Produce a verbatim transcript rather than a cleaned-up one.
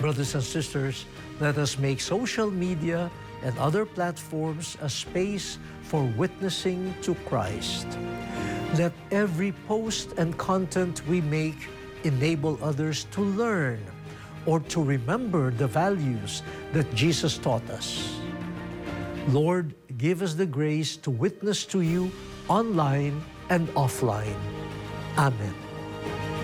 Brothers and sisters, let us make social media and other platforms a space for witnessing to Christ. Let every post and content we make enable others to learn or to remember the values that Jesus taught us. Lord, give us the grace to witness to you online and offline. Amen.